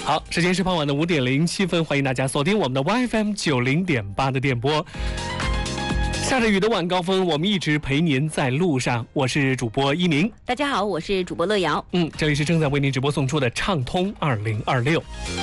好，时间是傍晚的5:07，欢迎大家锁定我们的 YFM 90.8的电波。下着雨的晚高峰，我们一直陪您在路上。我是主播一鸣， 大家好，我是主播乐瑶。 这里是正在为您直播送出的畅通2026。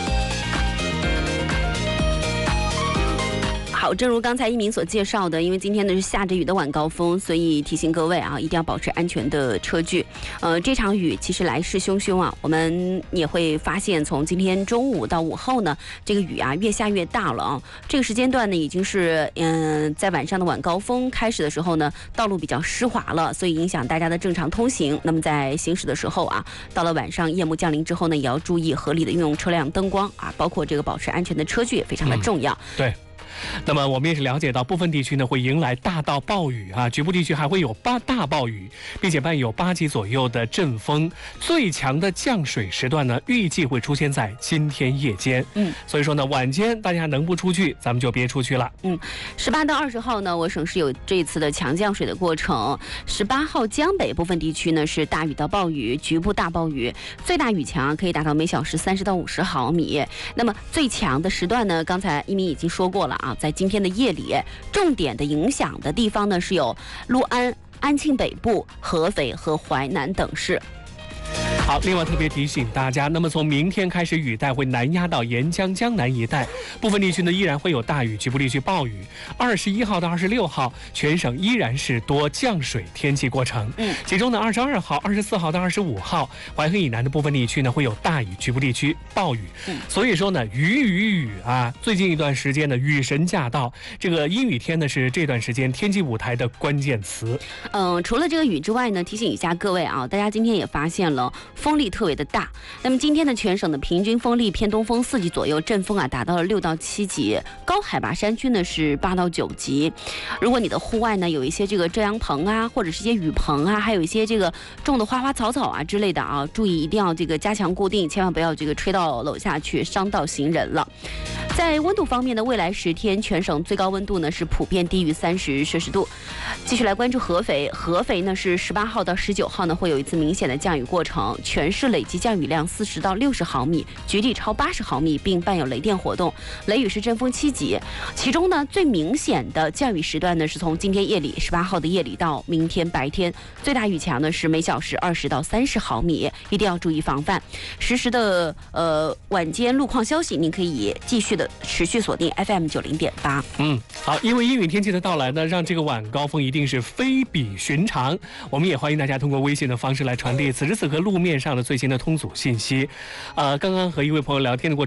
好，正如刚才一鸣所介绍的，因为今天呢是下着雨的晚高峰，所以提醒各位啊，一定要保持安全的车距。这场雨其实来势汹汹啊，我们也会发现，从今天中午到午后呢，这个雨啊越下越大了啊。这个时间段呢，已经是在晚上的晚高峰开始的时候呢，道路比较湿滑了，所以影响大家的正常通行。那么在行驶的时候啊，到了晚上夜幕降临之后呢，也要注意合理的运用车辆灯光啊，包括这个保持安全的车距也非常的重要。 对。那么我们也是了解到，部分地区呢会迎来大到暴雨啊，局部地区还会有大暴雨，并且伴有8级左右的阵风。最强的降水时段呢，预计会出现在今天夜间。所以说呢，晚间大家能不出去，咱们就别出去了。 18到20号呢，我省市有这一次的强降水的过程。18号江北部分地区呢是大雨到暴雨，局部大暴雨，最大雨强可以达到每小时30到50毫米。那么最强的时段呢，刚才一鸣已经说过了啊，在今天的夜里，重点的影响的地方呢是有六安、安庆北部、合肥和淮南等市。 好，另外特别提醒大家，那么从明天开始，雨带会南压到沿江江南一带，部分地区呢依然会有大雨，局部地区暴雨。21号到26号，全省依然是多降水天气过程。其中呢22号、24号到25号，淮河以南的部分地区呢会有大雨，局部地区暴雨。所以说呢，雨啊，最近一段时间呢，雨神驾到，这个阴雨天呢是这段时间天气舞台的关键词。 除了这个雨之外呢，提醒一下各位啊，大家今天也发现了风力特别的大。那么今天的全省的平均风力偏东风4级左右，阵风啊达到了6到7级，高海拔山区呢是8到9级。如果你的户外呢有一些这个遮阳棚啊，或者是一些雨棚啊，还有一些这个种的花花草草啊之类的啊，注意一定要这个加强固定，千万不要这个吹到楼下去，伤到行人了。在温度方面呢，未来10天全省最高温度呢是普遍低于30摄氏度。继续来关注合肥，合肥呢是18号到19号呢会有一次明显的降雨过程，全市累计降雨量40到60毫米，局地超80毫米，并伴有雷电活动，雷雨是阵风7级。其中呢最明显的降雨时段呢是从今天夜里18号的夜里到明天白天，最大雨强呢是每小时20到30毫米，一定要注意防范。实时的晚间路况消息，您可以继续的持续锁定 FM 90.8。 好，因为阴雨天气的到来呢，让这个晚高峰一定是非比寻常。我们也欢迎大家通过微信的方式来传递此时此刻路面上的最新的通阻信息。刚刚和一位朋友聊天的过程